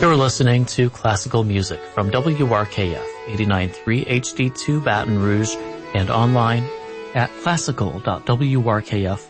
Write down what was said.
You're listening to classical music from WRKF 89.3 HD2 Baton Rouge and online at classical.wrkf.org.